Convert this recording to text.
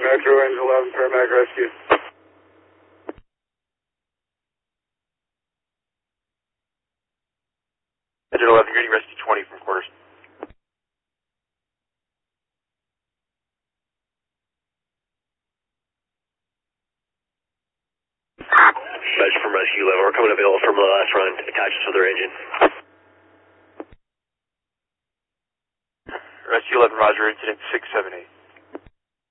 Metro, Engine 11, paramedic rescue. Engine 11, getting rescue 20 from quarters. Message from rescue 11, we're coming available from the last run, attached to their engine. Rescue 11, roger, incident 678.